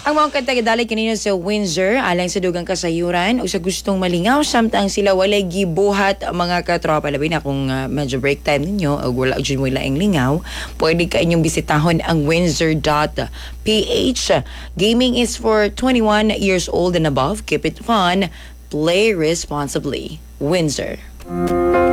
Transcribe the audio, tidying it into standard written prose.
Ang mga katagadalay kanina sa Windsor, alang sa dugang kasayuran, o sa gustong malingaw, samtang sila walay gibuhat mga katropa. Labi na kung medyo break time ninyo, o wala dyan mo laing lingaw, pwede ka inyong bisitahon ang windsor.ph. Gaming is for 21 years old and above. Keep it fun. Play responsibly. Windsor.